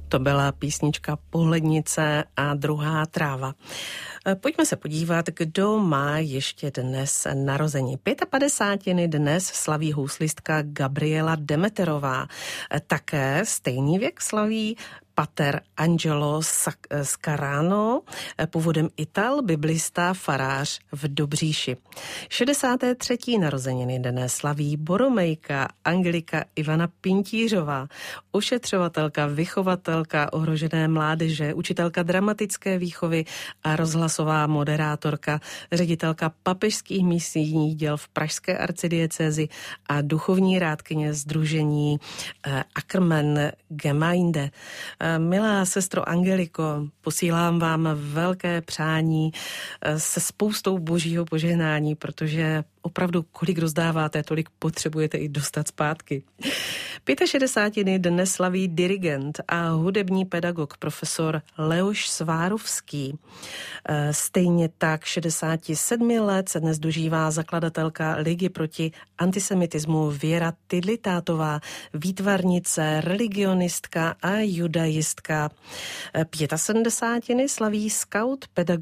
To byla písnička Pohlednice a druhá tráva. Pojďme se podívat, kdo má ještě dnes narození. 55 dnes slaví houslistka Gabriela Demeterová. Také stejný věk slaví pater Angelo Scarano, původem Ital, biblista, farář v Dobříši. 63. narozeniny dnes slaví boromejka Angelika Ivana Pintířová, ošetřovatelka, vychovatelka ohrožené mládeže, učitelka dramatické výchovy a rozhlasová moderátorka, ředitelka papežských misijních děl v pražské arcidiecézi a duchovní rádkyně sdružení Ackermann Gemeinde. Milá sestro Angeliko, posílám vám velké přání se spoustou božího požehnání, protože opravdu kolik rozdáváte, tolik potřebujete i dostat zpátky. 65 dnes slaví dirigent a hudební pedagog profesor Leoš Svárovský. Stejně tak 67 let se dnes dožívá zakladatelka Ligy proti antisemitismu Věra Tidlitátová, výtvarnice, religionistka a judaistka. 75 slaví scout, pedagog